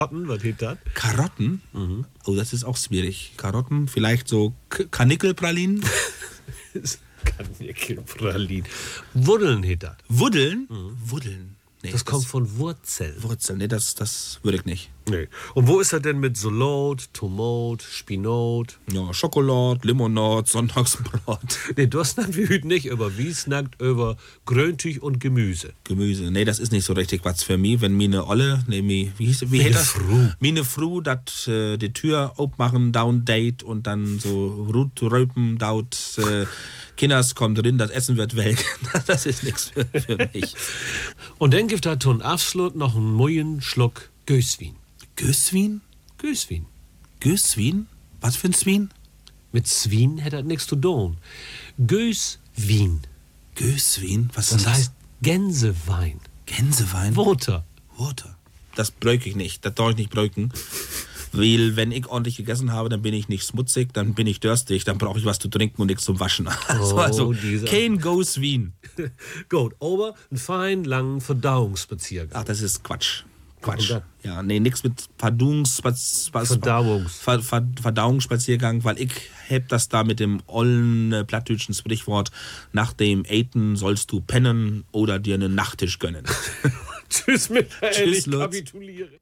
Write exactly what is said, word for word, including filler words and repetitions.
Karotten, was geht das? Karotten? Mhm. Oh, das ist auch schwierig. Karotten, vielleicht so K- Karnickelpralinen? Karnickelpralinen. Wuddeln geht das. Wuddeln? Mhm. Wuddeln. Nee, das, das kommt von Wurzeln. Wurzeln, nee, das, das würde ich nicht. Nee. Und wo ist er denn mit Salat, Tomat, Spinat? Ja, Schokolade, Limonade, Sonntagsbrot. Nee, du snackt wie hüt nicht über wie snackt über Gröntüch und Gemüse. Gemüse, nee, das ist nicht so richtig was für mich. Wenn meine Olle, nee, mi, wie hieß wie heißt das? Fru. Meine Fru, dat äh, die Tür aufmachen, down date und dann so Rut, Röpen, daut, äh, Kinders kommt drin, das Essen wird weg. Das ist nichts für, für mich. Und dann gibt er zum Abschluss noch einen neuen Schluck Göswin. Göswin? Göswin. Göswin? Was für ein Swin? Mit Swin hätte er nichts zu tun. Göswin. Göswin? Was das ist das? heißt Gänsewein. Gänsewein? Water. Water. Das bräuch ich nicht. Das darf ich nicht bräuchen. Weil, wenn ich ordentlich gegessen habe, dann bin ich nicht schmutzig, dann bin ich durstig, dann brauche ich was zu trinken und nichts zum Waschen. Also, oh, also dieser. kein Göswin. Gut, aber einen feinen, langen Verdauungsspaziergang. Ach, das ist Quatsch. Quatsch. Ja, nee, nichts mit Verdauungs Verdauungs. Ver Ver Verdauungsspaziergang, weil ich heb das da mit dem ollen äh, plattdütschen Sprichwort, nach dem Eaten sollst du pennen oder dir einen Nachttisch gönnen. Tschüss, Michael, Tschüss, ich Lutz. kapituliere.